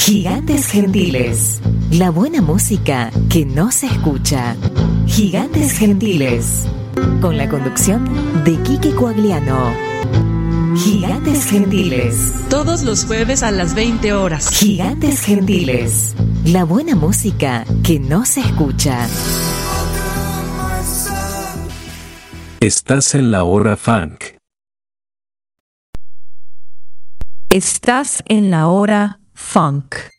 Gigantes Gentiles. La buena música que no se escucha. Gigantes Gentiles. Con la conducción de Quique Coagliano. Gigantes Gentiles. Todos los jueves a las 20 horas. Gigantes Gentiles. La buena música que no se escucha. Estás en la hora funk. Estás en la hora funk.